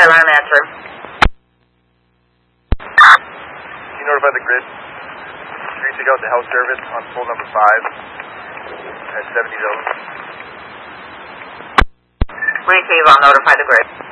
line answer. Can you notify the grid? Reaching out to health service on pole number 5 at 70 Hills. Receive, I'll notify the grid.